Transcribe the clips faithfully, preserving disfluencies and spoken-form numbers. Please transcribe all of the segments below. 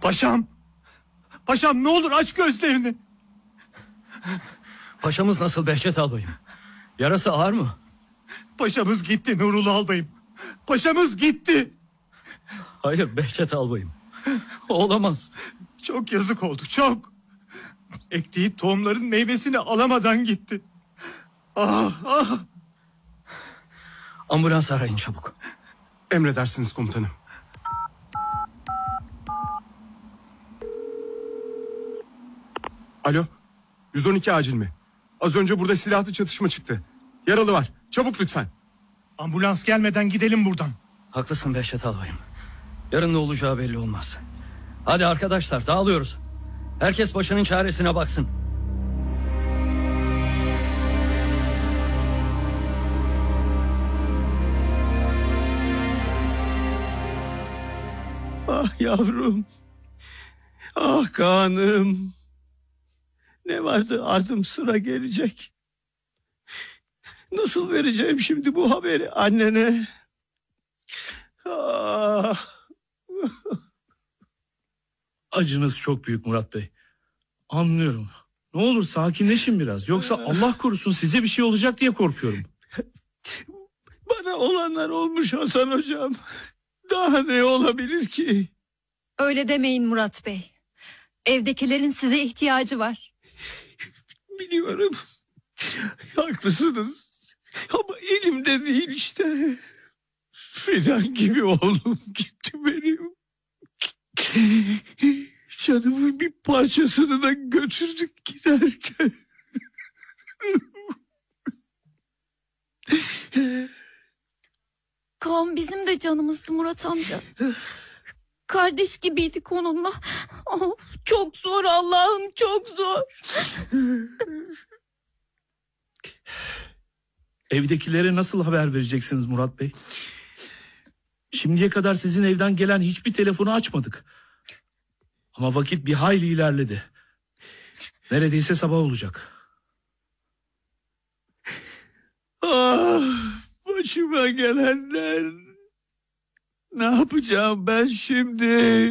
Paşam. Paşam ne olur aç gözlerini. Paşamız nasıl Behçet albayım? Yarası ağır mı? Paşamız gitti Nurullah albayım. Paşamız gitti. Hayır Behçet albayım. Olamaz. Çok yazık oldu, çok. Ektiği tohumların meyvesini alamadan gitti. Ah ah. Ambulans arayın çabuk. Emredersiniz komutanım. Alo, yüz on iki acil mi? Az önce burada silahlı çatışma çıktı. Yaralı var, çabuk lütfen. Ambulans gelmeden gidelim buradan. Haklısın Behçet albayım. Yarın ne olacağı belli olmaz. Hadi arkadaşlar dağılıyoruz. Herkes başının çaresine baksın. Ah yavrum. Ah Kaan'ım. Ne vardı ardım sıra gelecek. Nasıl vereceğim şimdi bu haberi annene? Ah. Acınız çok büyük Murat Bey. Anlıyorum. Ne olur sakinleşin biraz. Yoksa Allah korusun size bir şey olacak diye korkuyorum. Bana olanlar olmuş Hasan hocam. Daha ne olabilir ki? Öyle demeyin Murat Bey. Evdekilerin size ihtiyacı var. Biliyorum. Haklısınız. Ama elimde değil işte. Fidan gibi oğlum gitti benim. Canımın bir parçasını da götürdük giderken. Kaan bizim de canımızdı Murat amca. Kardeş gibiydik onunla. Oh, çok zor Allah'ım, çok zor. Evdekilere nasıl haber vereceksiniz Murat Bey? Şimdiye kadar sizin evden gelen hiçbir telefonu açmadık. Ama vakit bir hayli ilerledi. Neredeyse sabah olacak. Ah, başıma gelenler. Ne yapacağım ben şimdi?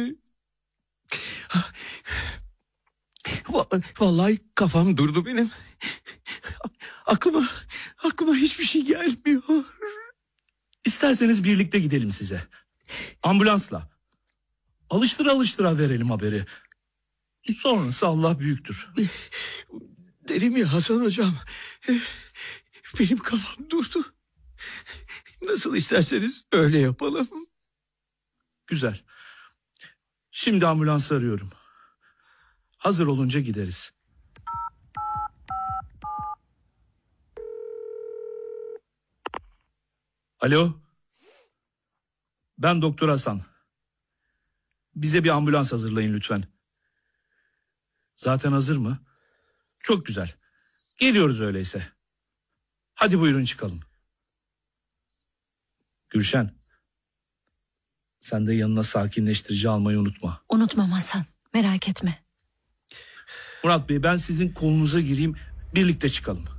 Vallahi kafam durdu benim. Aklıma, aklıma hiçbir şey gelmiyor. İsterseniz birlikte gidelim size. Ambulansla. Alıştıra alıştıra verelim haberi. Sonrası Allah büyüktür. Dedim ya Hasan hocam. Benim kafam durdu. Nasıl isterseniz öyle yapalım. Güzel. Şimdi ambulansı arıyorum. Hazır olunca gideriz. Alo. Ben Doktor Hasan. Bize bir ambulans hazırlayın lütfen. Zaten hazır mı? Çok güzel. Geliyoruz öyleyse. Hadi buyurun çıkalım. Gülşen. Sen de yanına sakinleştirici almayı unutma. Unutmam Hasan, merak etme. Murat Bey ben sizin kolunuza gireyim, birlikte çıkalım.